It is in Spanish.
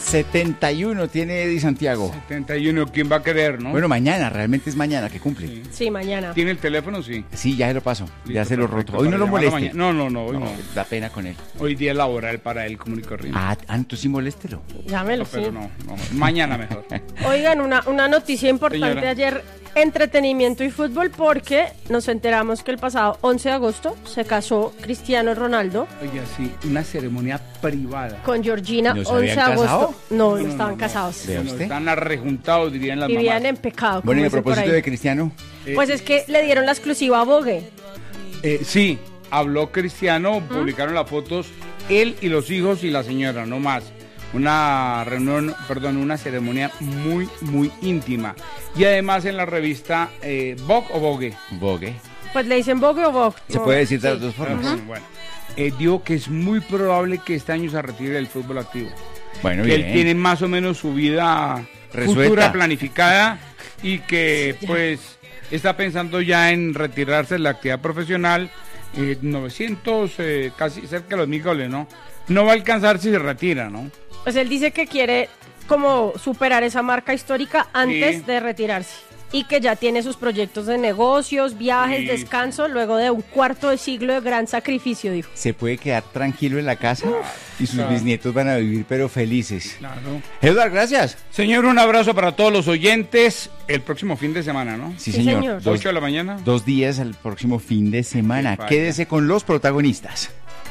71 tiene Eddie Santiago. 71, ¿quién va a querer, no? Bueno, mañana, realmente es mañana que cumple. Sí, mañana. ¿Tiene el teléfono? Sí. Sí, ya se lo paso. Listo, Ya se lo perfecto, roto. Hoy no lo para llamarlo moleste. mañana. No, hoy no. Da pena con él. Hoy día laboral para él común y corriente. Entonces sí moléstelo. Llámelo, Pero sí. no, mañana mejor. Oigan, una noticia importante Señora. ayer, entretenimiento y fútbol, porque nos enteramos que el pasado 11 de agosto se casó Cristiano Ronaldo Oye, sí, una ceremonia privada. con Georgina. ¿No se 11 de habían agosto. casado? No estaban casados. ¿Vea Bueno, usted? están arrejuntados, dirían las Vivían mamás. en pecado. Bueno, y como a dicen por propósito ahí. de Cristiano, Pues es que le dieron la exclusiva a Vogue. Sí, habló Cristiano, publicaron las fotos, él y los hijos y la señora, no más. Una reunión, una ceremonia muy, muy íntima. Y además en la revista Vogue o Vogue. Vogue. Pues le dicen Vogue o Vogue. Se No, puede decir de sí. las dos formas. Bueno, dijo que es muy probable que este año se retire del fútbol activo. Bueno, Que bien. él tiene más o menos su vida Resuelta. futura planificada y que pues está pensando ya en retirarse de la actividad profesional. 900, casi cerca de los 1000 goles, ¿no? No va a alcanzar si se retira, ¿no? Pues él dice que quiere como superar esa marca histórica antes Sí. de retirarse. Y que ya tiene sus proyectos de negocios, viajes, Sí. descanso, luego de un cuarto de siglo de gran sacrificio, dijo. Se puede quedar tranquilo en la casa y sus claro. bisnietos van a vivir pero felices. Claro. Eduard, gracias. Señor, un abrazo para todos los oyentes. El próximo fin de semana, ¿no? Sí, Sí, señor. señor. 2 8 de la mañana. días al próximo fin de semana. Qué falla. Quédese con los protagonistas.